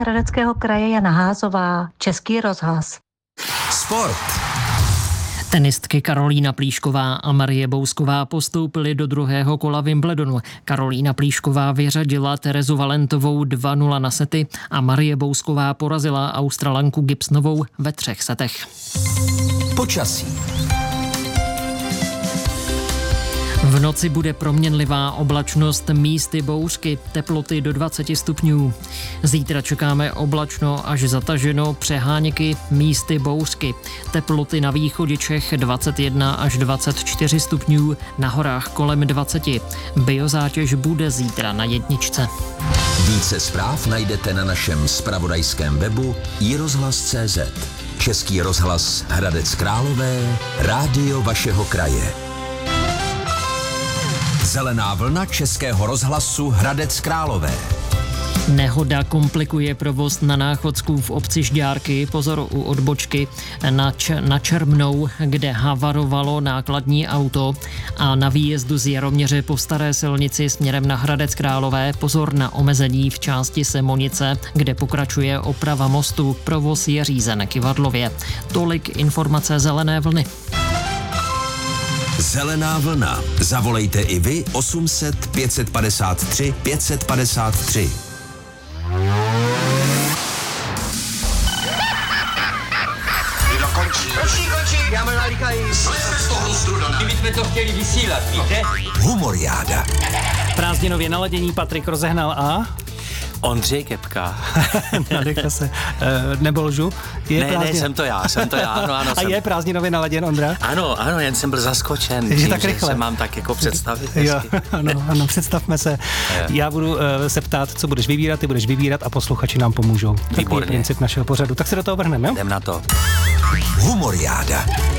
Hradeckého kraje Jana Házová, Český rozhlas. Sport. Tenistky Karolína Plíšková a Marie Bousková postoupily do druhého kola Wimbledonu. Karolína Plíšková vyřadila Terezu Valentovou 2-0 na sety a Marie Bousková porazila Australanku Gibsonovou ve 3 setech. Počasí. V noci bude proměnlivá oblačnost, místy bouřky, teploty do 20 stupňů. Zítra čekáme oblačno až zataženo, přeháněky, místy bouřky. Teploty na východě Čech 21 až 24 stupňů, na horách kolem 20. Biozátěž bude zítra na 1. Více zpráv najdete na našem zpravodajském webu iRozhlas.cz. Český rozhlas Hradec Králové, rádio vašeho kraje. Zelená vlna Českého rozhlasu Hradec Králové. Nehoda komplikuje provoz na Náchodsku v obci Žďárky, pozor u odbočky na Čermnou, kde havarovalo nákladní auto, a na výjezdu z Jaroměře po staré silnici směrem na Hradec Králové pozor na omezení v části Semonice, kde pokračuje oprava mostu, provoz je řízen Kyvadlově. Tolik informace Zelené vlny. Zelená vlna. Zavolejte i vy 800 553 553. Končí. Já mám nalíkají. My jsme to chtěli vysílat, víte? Humoriáda. Prázdninově naladění Patrik rozehnal a... Ondřej Kepka. Nadechal se. Nebo lžu? Ne, jsem to já. Ano, a je prázdninově naladěn, Ondra? Ano, jen jsem byl zaskočen. Takže tak rychle. Se mám tak jako představit. Jo, ano, představme se. Já budu se ptát, co budeš vybírat, ty budeš vybírat a posluchači nám pomůžou. Výborně. Takový princip našeho pořadu. Tak se do toho vrhneme, jo? Jdem na to. Humoriáda.